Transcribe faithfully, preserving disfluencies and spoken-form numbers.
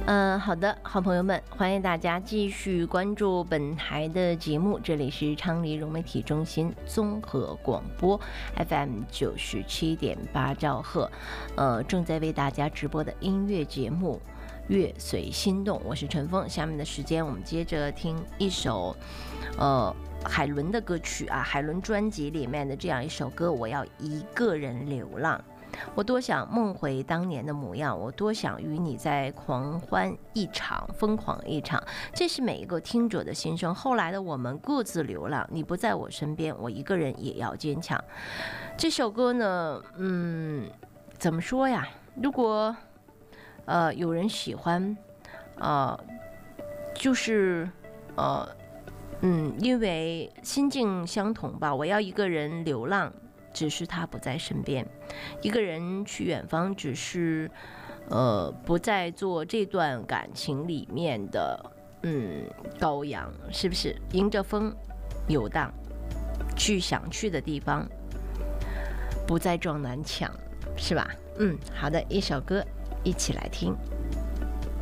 嗯、呃，好的，好朋友们，欢迎大家继续关注本台的节目，这里是昌黎融媒体中心综合广播 F M 九十七点八兆赫，呃，正在为大家直播的音乐节目《乐随心动》，我是陈峰。下面的时间，我们接着听一首，呃。海伦的歌曲啊，海伦专辑里面的这样一首歌，我要一个人流浪。我多想梦回当年的模样，我多想与你在狂欢一场，疯狂一场。这是每一个听者的心声。后来的我们各自流浪，你不在我身边，我一个人也要坚强。这首歌呢，嗯，怎么说呀？如果呃有人喜欢，呃，就是呃。嗯，因为心境相同吧，我要一个人流浪，只是他不在身边；一个人去远方，只是，呃，不再做这段感情里面的嗯羔羊，是不是？迎着风游荡，去想去的地方，不再撞南墙，是吧？嗯，好的，一首歌，一起来听。